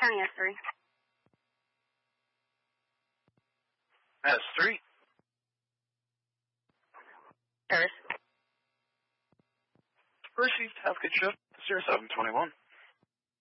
County S3. S3. Paris. Received. Have a good shift. 0721.